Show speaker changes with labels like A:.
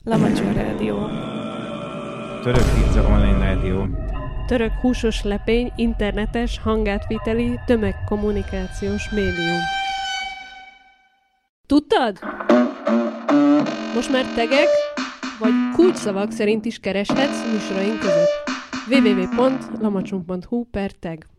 A: Lamacson Rádió.
B: Török pizza online rádió.
A: Török húsos lepény, internetes, hangátviteli, tömegkommunikációs médium. Tudtad? Most már tegek vagy kulcsszavak szerint is kereshetsz műsoraink között. www.lamacson.hu/tag